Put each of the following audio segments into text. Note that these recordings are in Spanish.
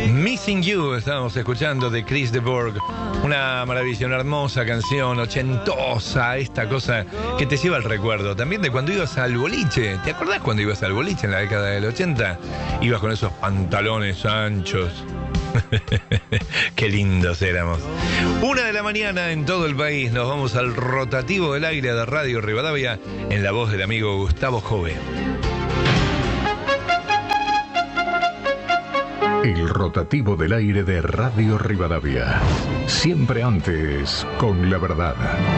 Missing You, estábamos escuchando de Chris de Burgh. Una maravilla, una hermosa canción, ochentosa, esta cosa que te lleva al recuerdo. También de cuando ibas al boliche. ¿Te acordás cuando ibas al boliche en la década del 80? Ibas con esos pantalones anchos. Qué lindos éramos. 1 de la mañana en todo el país. Nos vamos al rotativo del aire de Radio Rivadavia en la voz del amigo Gustavo Jove. El rotativo del aire de Radio Rivadavia. Siempre antes, con la verdad.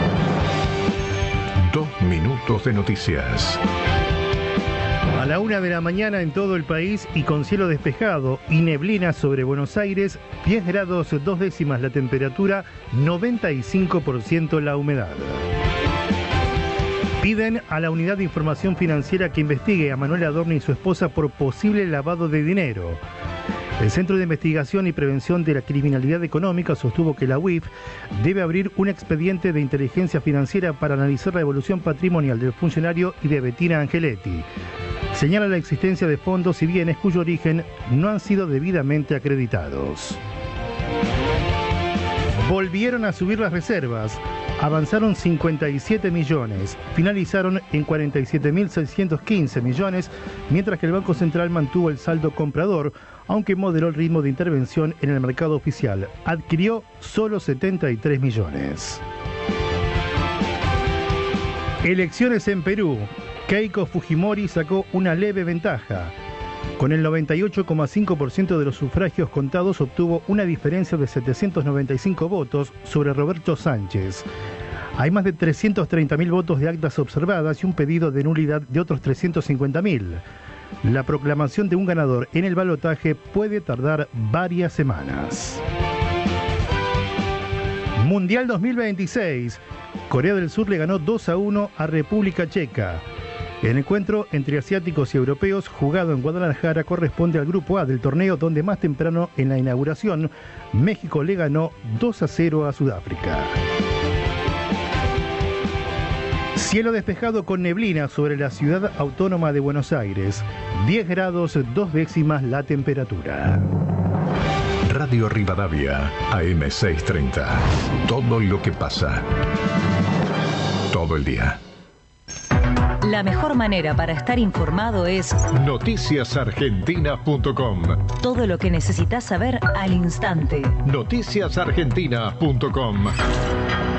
2 minutos de noticias. A la 1 de la mañana en todo el país y con cielo despejado y neblina sobre Buenos Aires, 10 grados 2 décimas la temperatura, 95% la humedad. Piden a la Unidad de Información Financiera que investigue a Manuel Adorni y su esposa por posible lavado de dinero. El Centro de Investigación y Prevención de la Criminalidad Económica sostuvo que la UIF debe abrir un expediente de inteligencia financiera para analizar la evolución patrimonial del funcionario y de Bettina Angeletti. Señala la existencia de fondos y bienes cuyo origen no han sido debidamente acreditados. Volvieron a subir las reservas. Avanzaron 57 millones, finalizaron en 47.615 millones, mientras que el Banco Central mantuvo el saldo comprador, aunque moderó el ritmo de intervención en el mercado oficial. Adquirió solo 73 millones. Elecciones en Perú. Keiko Fujimori sacó una leve ventaja. Con el 98,5% de los sufragios contados obtuvo una diferencia de 795 votos sobre Roberto Sánchez. Hay más de 330.000 votos de actas observadas y un pedido de nulidad de otros 350.000. La proclamación de un ganador en el balotaje puede tardar varias semanas. Mundial 2026. Corea del Sur le ganó 2-1 a República Checa. El encuentro entre asiáticos y europeos jugado en Guadalajara corresponde al Grupo A del torneo, donde más temprano en la inauguración México le ganó 2-0 a Sudáfrica. Cielo despejado con neblina sobre la ciudad autónoma de Buenos Aires. 10 grados 2 décimas la temperatura. Radio Rivadavia, AM630. Todo lo que pasa. Todo el día. La mejor manera para estar informado es noticiasargentina.com. Todo lo que necesitas saber al instante. Noticiasargentina.com.